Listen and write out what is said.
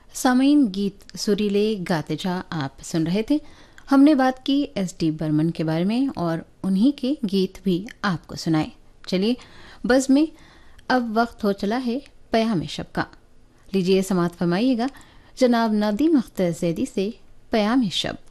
सामीन गीत सुरीले गाते जा आप सुन रहे थे। हमने बात की एस.डी. बर्मन के बारे में और उन्हीं के गीत भी आपको सुनाए। चलिए बस में अब वक्त हो चला है पयाम शब का। लीजिए समात फरमाइएगा जनाब नदीम अख्तर ज़ैदी से पयाम शब।